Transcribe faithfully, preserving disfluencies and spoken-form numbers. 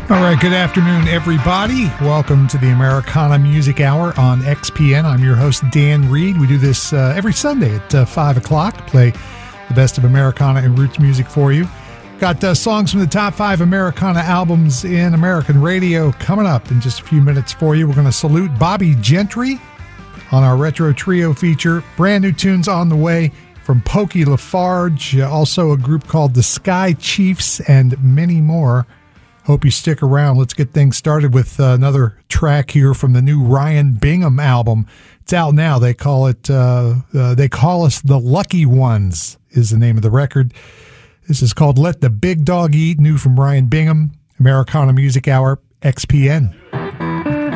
All right, good afternoon, everybody. Welcome to the Americana Music Hour on X P N. I'm your host, Dan Reed. We do this uh, every Sunday at uh, five o'clock, play the best of Americana and roots music for you. Got uh, songs from the top five Americana albums in American radio coming up in just a few minutes for you. We're going to salute Bobby Gentry on our Retro Trio feature. Brand new tunes on the way from Pokey Lafarge, uh, also a group called the Sky Chiefs, and many more. Hope you stick around. Let's get things started with uh, another track here from the new Ryan Bingham album. It's out now. They call it, uh, uh, they call us the Lucky Ones is the name of the record. This is called Let the Big Dog Eat, new from Ryan Bingham, Americana Music Hour, X P N.